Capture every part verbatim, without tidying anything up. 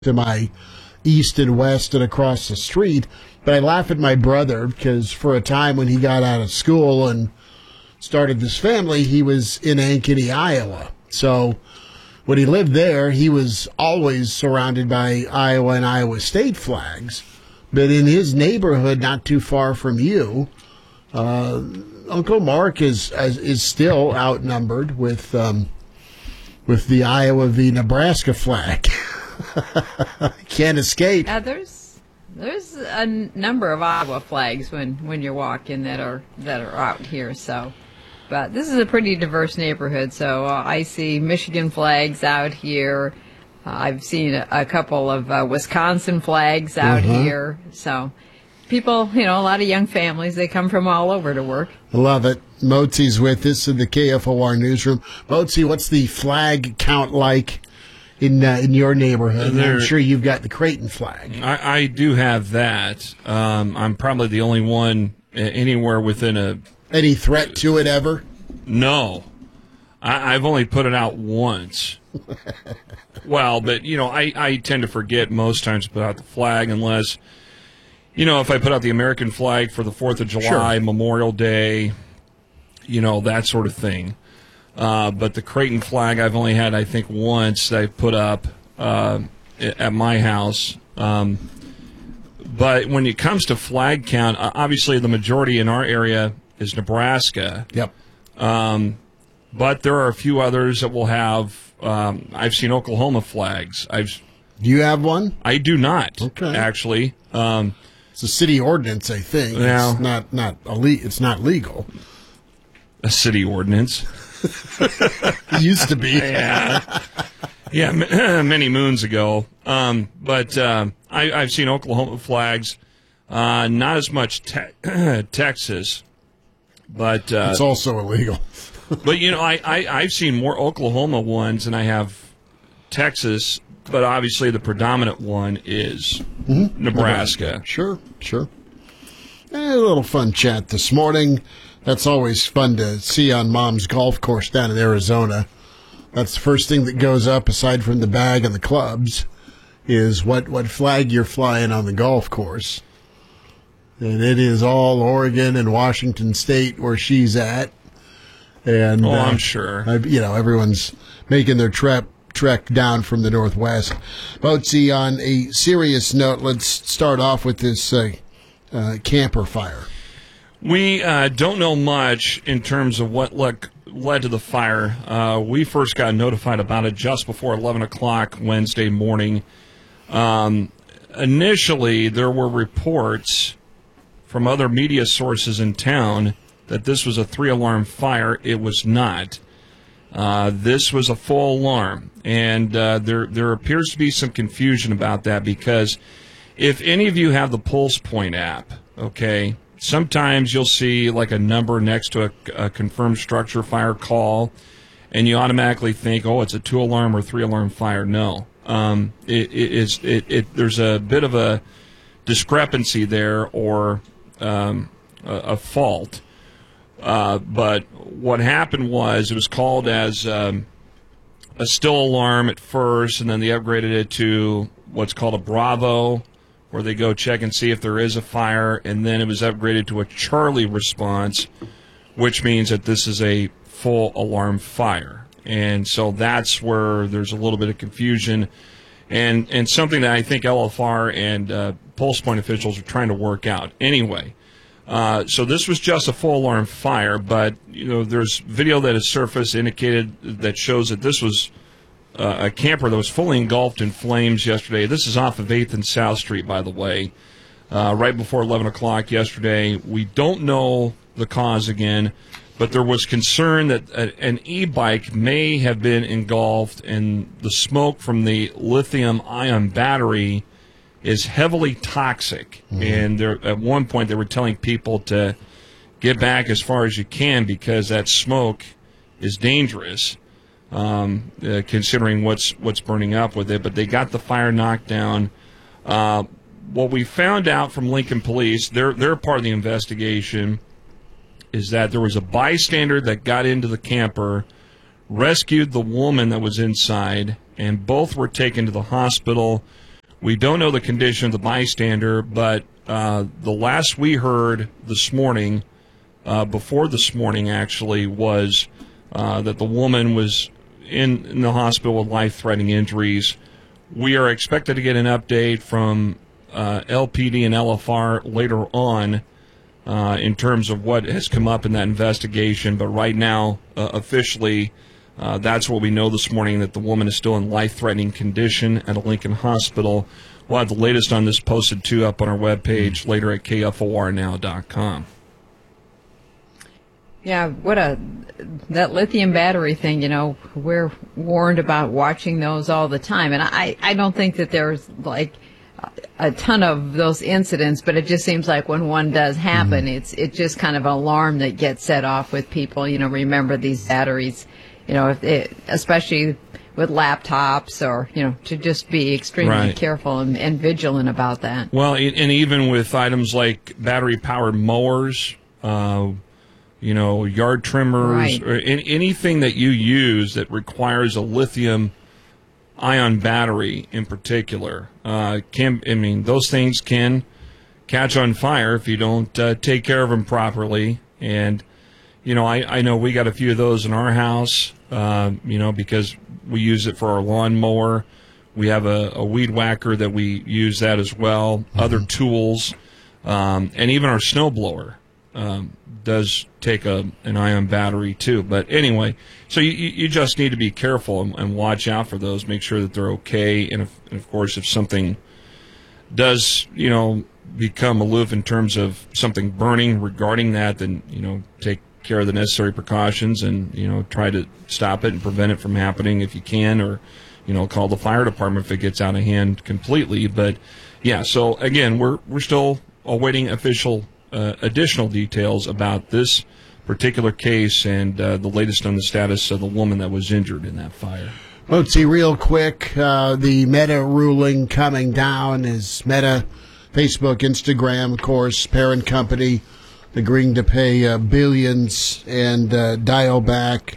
to my east and west and across the street. But I laugh at my brother because for a time when he got out of school and started this family, he was in Ankeny, Iowa. So when he lived there, he was always surrounded by Iowa and Iowa State flags. But in his neighborhood, not too far from you, uh, Uncle Mark is is still outnumbered with um, with the Iowa v. Nebraska flag. Can't escape. Uh, there's there's a n- number of Iowa flags when, when you're walking that are that are out here. So, but this is a pretty diverse neighborhood. So uh, I see Michigan flags out here. Uh, I've seen a, a couple of uh, Wisconsin flags out uh-huh. here. So people, you know, a lot of young families, they come from all over to work. I love it. Motzi's with us in the K F O R newsroom. Motzi, what's the flag count like in uh, in your neighborhood? There, I'm sure you've got the Creighton flag. I, I do have that. Um, I'm probably the only one anywhere within a... Any threat to it ever? No. I, I've only put it out once. Well, but, you know, I, I tend to forget most times to put out the flag unless, you know, if I put out the American flag for the fourth of July, sure. Memorial Day, you know, that sort of thing. Uh, but the Creighton flag I've only had, I think, once that I put up uh, at my house. Um, but when it comes to flag count, obviously the majority in our area is Nebraska. Yep. Um, but there are a few others that will have, um, I've seen Oklahoma flags. I've. Do you have one? I do not, okay. actually. Um, it's a city ordinance, I think. Now, it's not, not elite, it's not legal. A city ordinance. It used to be. Yeah, yeah, m- many moons ago. Um, but uh, I, I've seen Oklahoma flags, uh, not as much te- Texas, but uh, it's also illegal. But you know, I, I I've seen more Oklahoma ones than I have Texas. But obviously, the predominant one is mm-hmm. Nebraska. Sure, sure. A little fun chat this morning. That's always fun to see on Mom's golf course down in Arizona. That's the first thing that goes up, aside from the bag and the clubs, is what, what flag you're flying on the golf course. And it is all Oregon and Washington State where she's at. And oh, uh, I'm sure. I, you know, everyone's making their trek trek down from the Northwest. Motzi, on a serious note, let's start off with this uh, uh, camper fire. We uh, don't know much in terms of what le- led to the fire. Uh, we first got notified about it just before eleven o'clock Wednesday morning. Um, initially, there were reports from other media sources in town that this was a three-alarm fire. It was not. Uh, this was a full alarm, and uh, there there appears to be some confusion about that because if any of you have the Pulse Point app, okay, sometimes you'll see like a number next to a, a confirmed structure fire call, and you automatically think, oh, it's a two-alarm or three-alarm fire. No, um, it, it is it, it. There's a bit of a discrepancy there or um, a, a fault. Uh, but what happened was it was called as um, a still alarm at first, and then they upgraded it to what's called a Bravo, where they go check and see if there is a fire, and then it was upgraded to a Charlie response, which means that this is a full alarm fire. And so that's where there's a little bit of confusion, and, and something that I think L F R and uh, Pulse Point officials are trying to work out. Anyway. Uh, so this was just a full alarm fire, but you know there's video that has surfaced indicated that shows that this was uh, a camper that was fully engulfed in flames yesterday. This is off of eighth and South Street, by the way, uh, right before eleven o'clock yesterday. We don't know the cause again, but there was concern that a, an e-bike may have been engulfed, and the smoke from the lithium-ion battery is heavily toxic, mm-hmm. and there, at one point they were telling people to get back as far as you can because that smoke is dangerous, um, uh, considering what's what's burning up with it. But they got the fire knocked down. Uh, what we found out from Lincoln Police, they're they're part of the investigation, is that there was a bystander that got into the camper, rescued the woman that was inside, and both were taken to the hospital We don't know the condition of the bystander, but uh, the last we heard this morning, uh, before this morning actually, was uh, that the woman was in, in the hospital with life-threatening injuries. We are expected to get an update from uh, L P D and L F R later on uh, in terms of what has come up in that investigation. But right now, uh, officially, uh, that's what we know this morning, that the woman is still in life-threatening condition at a Lincoln hospital. We'll have the latest on this posted, too, up on our webpage later at K F O R now dot com. Yeah, what a, that lithium battery thing, you know, we're warned about watching those all the time. And I, I don't think that there's like a ton of those incidents, but it just seems like when one does happen, mm-hmm. it's, it's just kind of an alarm that gets set off with people, you know, remember these batteries, you know, if it, especially with laptops, or, you know, to just be extremely right. careful and, and vigilant about that. Well, and even with items like battery-powered mowers, uh, you know, yard trimmers, right. or in, anything that you use that requires a lithium-ion battery in particular, uh, can I mean, those things can catch on fire if you don't uh, take care of them properly. And, you know, I, I know we got a few of those in our house, uh, you know, because we use it for our lawnmower. We have a, a weed whacker that we use that as well, mm-hmm. other tools, um, and even our snowblower um, does take a, an ion battery too. But anyway, so you, you just need to be careful and, and watch out for those, make sure that they're okay. And, if, and of course, if something does, you know, become aloof in terms of something burning regarding that, then, you know, take care of the necessary precautions and, you know, try to stop it and prevent it from happening if you can, or, you know, call the fire department if it gets out of hand completely. But yeah, so again, we're we're still awaiting official uh, additional details about this particular case and uh, the latest on the status of the woman that was injured in that fire. Let's see real quick, uh, the Meta ruling coming down is Meta, Facebook, Instagram, of course, parent company, agreeing to pay uh, billions and uh, dial back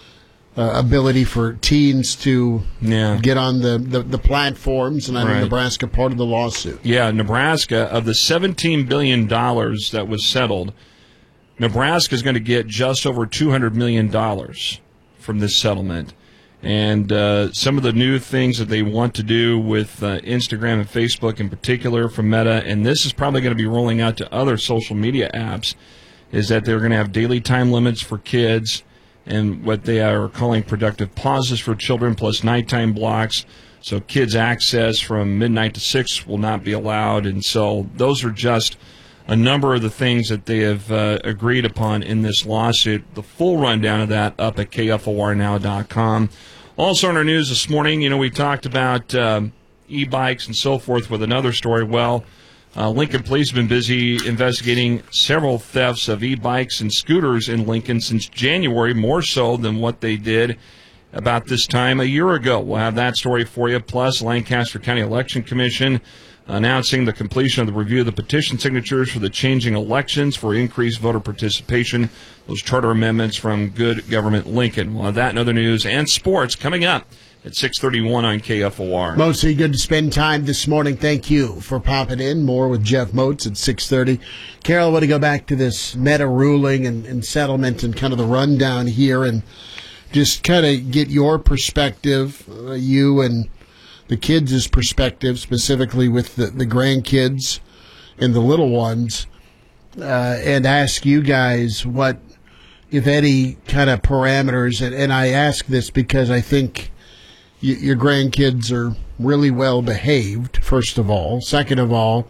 uh, ability for teens to yeah. get on the, the, the platforms, and I know right. Nebraska part of the lawsuit. Yeah, Nebraska, of the seventeen billion dollars that was settled, Nebraska is going to get just over two hundred million dollars from this settlement. And uh, some of the new things that they want to do with uh, Instagram and Facebook in particular from Meta, and this is probably going to be rolling out to other social media apps, is that they're going to have daily time limits for kids and what they are calling productive pauses for children, plus nighttime blocks. So kids' access from midnight to six will not be allowed. And so those are just a number of the things that they have uh, agreed upon in this lawsuit. The full rundown of that up at K F O R now dot com. Also in our news this morning, you know, we talked about um, e-bikes and so forth with another story. Well, uh, Lincoln Police have been busy investigating several thefts of e-bikes and scooters in Lincoln since January, more so than what they did about this time a year ago. We'll have that story for you. Plus, Lancaster County Election Commission announcing the completion of the review of the petition signatures for the changing elections for increased voter participation, those charter amendments from Good Government Lincoln. We'll have that and other news and sports coming up at six thirty-one on K F O R. Mostly good to spend time this morning. Thank you for popping in. More with Jeff Moats at six thirty. Carol, I want to go back to this Meta ruling and, and settlement and kind of the rundown here and just kind of get your perspective, uh, you and the kids' perspective, specifically with the, the grandkids and the little ones, uh, and ask you guys what, if any, kind of parameters. And, and I ask this because I think y- your grandkids are really well behaved, first of all. Second of all,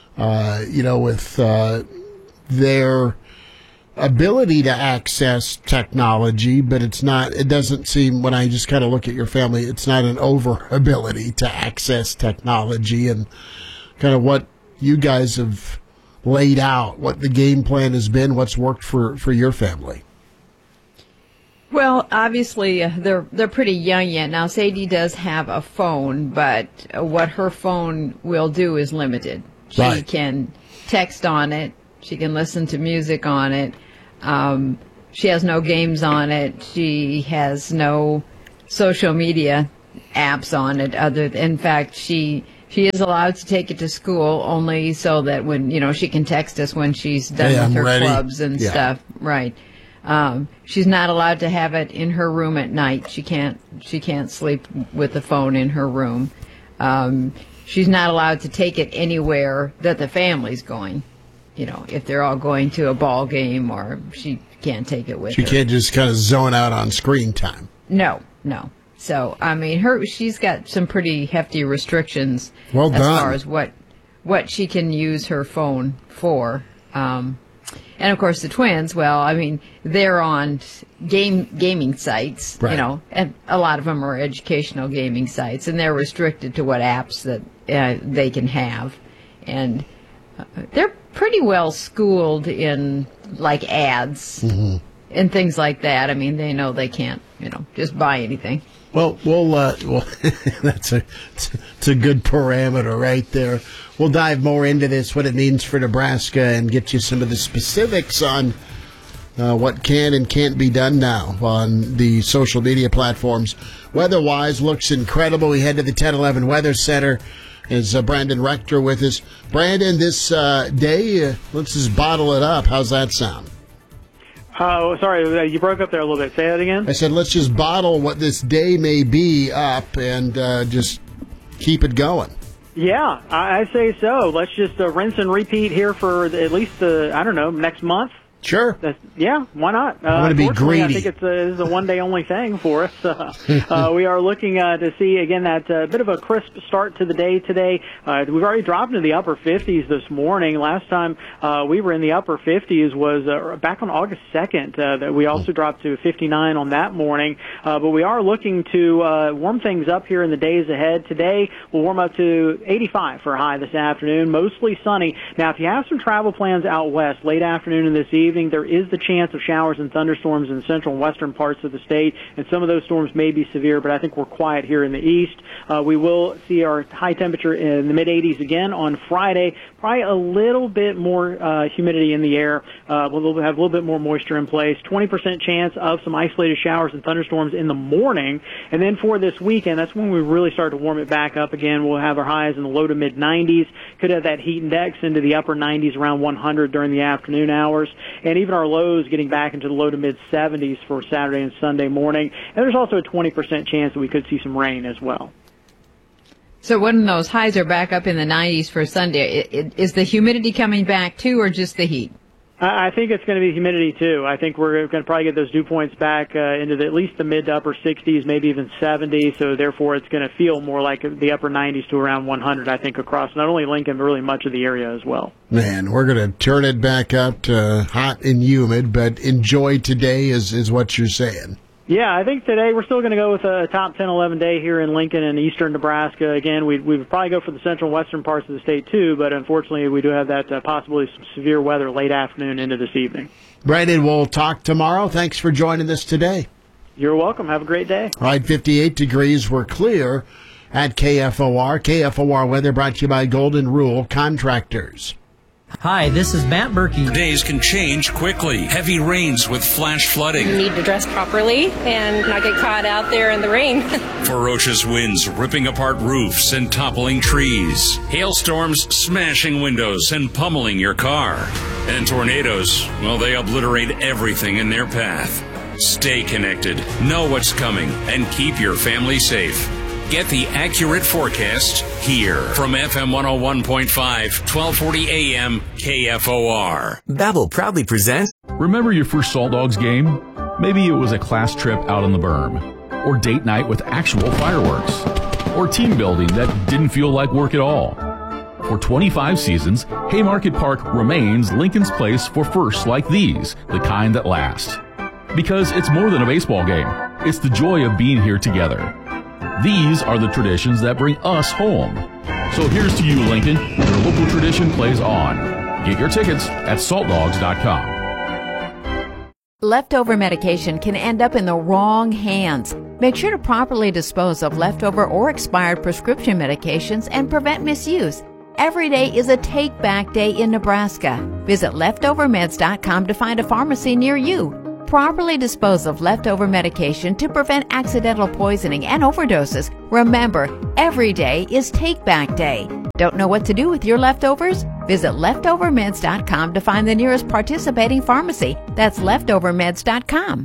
uh, you know, with uh, their ability to access technology, but it's not, it doesn't seem, when I just kind of look at your family, it's not an over ability to access technology, and kind of what you guys have laid out, what the game plan has been, what's worked for, for your family. Well, obviously, uh, they're they're pretty young yet. Now, Sadie does have a phone, but uh, what her phone will do is limited. She Right. can text on it. She can listen to music on it. Um, she has no games on it. She has no social media apps on it. Other, in fact, she She is allowed to take it to school only so that when, you know, she can text us when she's done Hey, with I'm her ready. clubs and Yeah. stuff. Right. Um, she's not allowed to have it in her room at night. She can't, she can't sleep with the phone in her room. Um, she's not allowed to take it anywhere that the family's going. You know, if they're all going to a ball game, or she can't take it with She her. can't just kind of zone out on screen time. No, no. So, I mean, her she's got some pretty hefty restrictions Well as done. far as what what she can use her phone for. Um, and of course, the twins. Well, I mean, they're on game gaming sites, Right. you know, and a lot of them are educational gaming sites, and they're restricted to what apps that uh, they can have, and uh, they're pretty well schooled in like ads Mm-hmm. and things like that. I mean, they know they can't, you know, just buy anything. Well, we'll, uh, well, that's a, it's a good parameter right there. We'll dive more into this, what it means for Nebraska, and get you some of the specifics on uh, what can and can't be done now on the social media platforms. Weather-wise, looks incredible. We head to the ten eleven Weather Center. Is uh, Brandon Rector with us. Brandon, this uh, day, uh, let's just bottle it up. How's that sound? Oh, sorry, you broke up there a little bit. Say that again? I said, let's just bottle what this day may be up and uh, just keep it going. Yeah, I, I say so. Let's just uh, rinse and repeat here for the, at least, uh, I don't know, next month. Sure. That's, yeah, why not? Uh, I wanna be unfortunately, greedy. I think it's a, this is a one-day only thing for us. Uh, uh, we are looking uh, to see, again, that uh, bit of a crisp start to the day today. Uh, we've already dropped into the upper fifties this morning. Last time uh, we were in the upper fifties was uh, back on August second. Uh, that we also dropped to fifty-nine on that morning. Uh, but we are looking to uh, warm things up here in the days ahead. Today we'll warm up to eighty-five for a high this afternoon, mostly sunny. Now, if you have some travel plans out west late afternoon and this evening, there is the chance of showers and thunderstorms in the central and western parts of the state, and some of those storms may be severe, but I think we're quiet here in the east. Uh, we will see our high temperature in the mid-eighties again on Friday. Probably a little bit more uh, humidity in the air. Uh, we'll have a little bit more moisture in place. twenty percent chance of some isolated showers and thunderstorms in the morning. And then for this weekend, that's when we really start to warm it back up again. We'll have our highs in the low to mid-nineties. Could have that heat index into the upper nineties, around one hundred during the afternoon hours. And even our lows getting back into the low to mid-seventies for Saturday and Sunday morning. And there's also a twenty percent chance that we could see some rain as well. So when those highs are back up in the nineties for Sunday, it, it, is the humidity coming back too, or just the heat? I I think it's going to be humidity, too. I think we're going to probably get those dew points back uh, into the, at least the mid to upper sixties, maybe even seventy, so therefore it's going to feel more like the upper nineties to around one hundred, I think, across not only Lincoln, but really much of the area as well. Man, we're going to turn it back up to hot and humid, but enjoy today is, is what you're saying. Yeah, I think today we're still going to go with a top ten, eleven day here in Lincoln and eastern Nebraska. Again, we we would probably go for the central and western parts of the state, too, but unfortunately we do have that uh, possibility of some severe weather late afternoon into this evening. Brandon, we'll talk tomorrow. Thanks for joining us today. You're welcome. Have a great day. All right, fifty-eight degrees. We're clear at K F O R. K F O R weather brought to you by Golden Rule Contractors. Hi, this is Matt Berkey. Days can change quickly. Heavy rains with flash flooding. You need to dress properly and not get caught out there in the rain. Ferocious winds ripping apart roofs and toppling trees. Hailstorms smashing windows and pummeling your car. And tornadoes, well, they obliterate everything in their path. Stay connected, know what's coming, and keep your family safe. Get the accurate forecast here from F M one oh one point five, twelve forty A M K F O R. Babbel proudly presents. Remember your first Salt Dogs game? Maybe it was a class trip out on the berm, or date night with actual fireworks, or team building that didn't feel like work at all. For twenty-five seasons, Haymarket Park remains Lincoln's place for firsts like these, the kind that last. Because it's more than a baseball game. It's the joy of being here together. These are the traditions that bring us home. So here's to you, Lincoln. Your local tradition plays on. Get your tickets at salt dogs dot com. Leftover medication can end up in the wrong hands. Make sure to properly dispose of leftover or expired prescription medications and prevent misuse. Every day is a take-back day in Nebraska. Visit leftover meds dot com to find a pharmacy near you. properly dispose of leftover medication to prevent accidental poisoning and overdoses. Remember, every day is Take Back Day. Don't know what to do with your leftovers? Visit leftover meds dot com to find the nearest participating pharmacy. That's leftover meds dot com.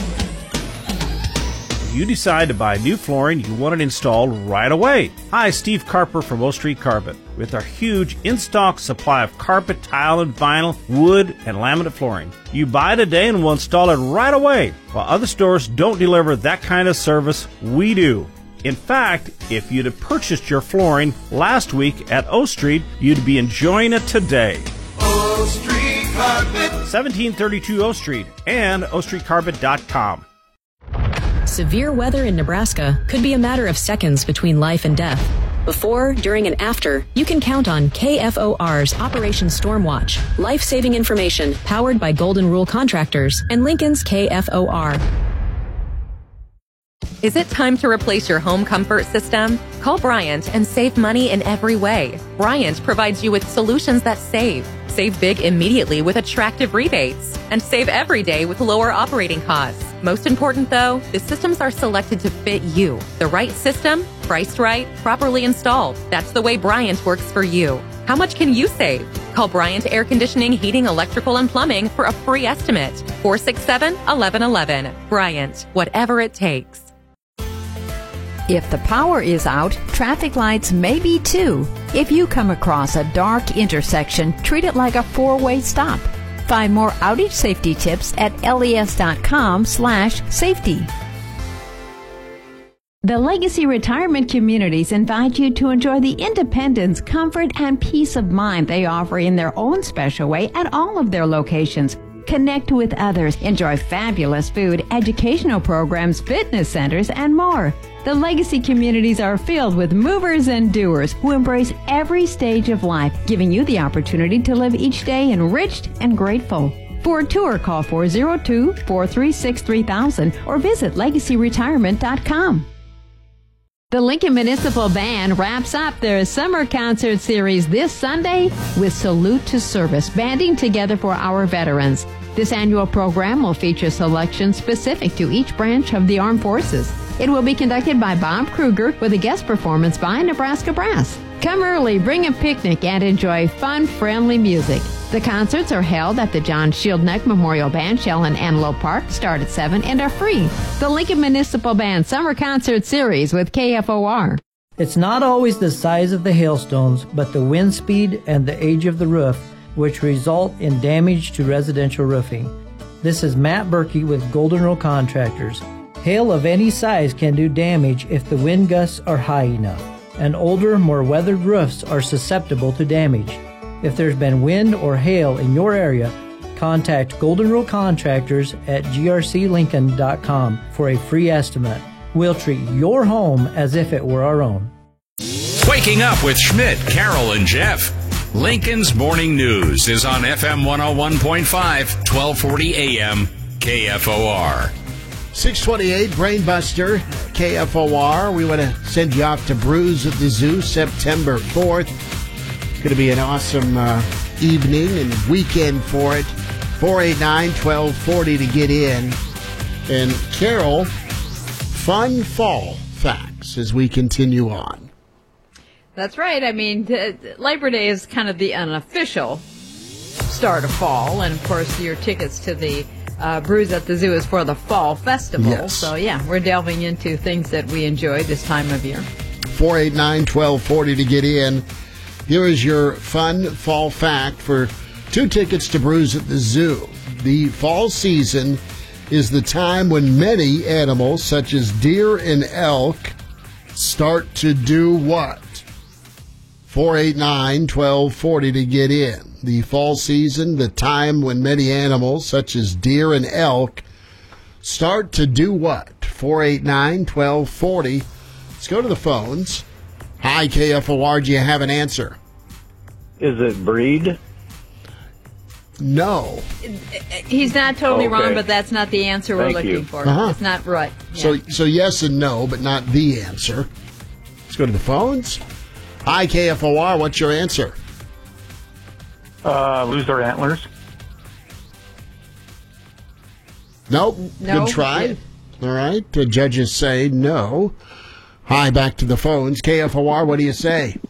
You decide to buy new flooring, you want it installed right away. Hi, Steve Carper from O Street Carpet. With our huge in-stock supply of carpet, tile, and vinyl, wood, and laminate flooring. You buy today and we'll install it right away. While other stores don't deliver that kind of service, we do. In fact, if you'd have purchased your flooring last week at O Street, you'd be enjoying it today. O Street Carpet. seventeen thirty-two O Street and O Street Carpet dot com. Severe weather in Nebraska could be a matter of seconds between life and death. Before, during, and after, you can count on K F O R's Operation Stormwatch, life-saving information powered by Golden Rule Contractors and Lincoln's K F O R. Is it time to replace your home comfort system? Call Bryant and save money in every way. Bryant provides you with solutions that save. Save big immediately with attractive rebates. And save every day with lower operating costs. Most important though, the systems are selected to fit you. The right system, priced right, properly installed. That's the way Bryant works for you. How much can you save? Call Bryant Air Conditioning, Heating, Electrical, and Plumbing for a free estimate. four six seven, one one one one. Bryant, whatever it takes. If the power is out, traffic lights may be too. If you come across a dark intersection, treat it like a four-way stop. Find more outage safety tips at les dot com slash safety. The Legacy Retirement Communities invite you to enjoy the independence, comfort, and peace of mind they offer in their own special way at all of their locations. Connect with others, enjoy fabulous food, educational programs, fitness centers, and more. The Legacy communities are filled with movers and doers who embrace every stage of life, giving you the opportunity to live each day enriched and grateful. For a tour, call four oh two, four three six, three thousand or visit legacy retirement dot com. The Lincoln Municipal Band wraps up their summer concert series this Sunday with Salute to Service, banding together for our veterans. This annual program will feature selections specific to each branch of the armed forces. It will be conducted by Bob Kruger with a guest performance by Nebraska Brass. Come early, bring a picnic, and enjoy fun, friendly music. The concerts are held at the John Shieldneck Memorial Bandshell in Antelope Park, start at seven, and are free. The Lincoln Municipal Band Summer Concert Series with K F O R. It's not always the size of the hailstones, but the wind speed and the age of the roof, which result in damage to residential roofing. This is Matt Berkey with Golden Rule Contractors. Hail of any size can do damage if the wind gusts are high enough, and older, more weathered roofs are susceptible to damage. If there's been wind or hail in your area, contact Golden Rule Contractors at g r c lincoln dot com for a free estimate. We'll treat your home as if it were our own. Waking up with Schmidt, Carol, and Jeff. Lincoln's Morning News is on F M one oh one point five, twelve forty A M, K F O R. six twenty-eight, Brainbuster, K F O R. We want to send you off to Brews at the Zoo September fourth. It's going to be an awesome uh, evening and weekend for it. four eight nine, one two four zero to get in. And Carol, fun fall facts as we continue on. That's right. I mean, t- Labor Day is kind of the unofficial start of fall. And, of course, your tickets to the uh, Brews at the Zoo is for the Fall Festival. Yes. So, yeah, we're delving into things that we enjoy this time of year. four eight nine, one two four zero to get in. Here is your fun fall fact for two tickets to Brews at the Zoo. The fall season is the time when many animals, such as deer and elk, start to do what? four eight nine, one two four zero to get in. The fall season, the time when many animals, such as deer and elk, start to do what? four eight nine, one two four zero. Let's go to the phones. Hi, K F O R. Do you have an answer? Is it breed? No. He's not totally Okay. wrong, but that's not the answer we're Thank looking you. for. Uh-huh. It's not right. So, Yeah. so yes and no, but not the answer. Let's go to the phones. Hi, K F O R. What's your answer? Uh, lose their antlers. Nope. No. Good try. All right. The judges say no. Hi, back to the phones. K F O R, what do you say?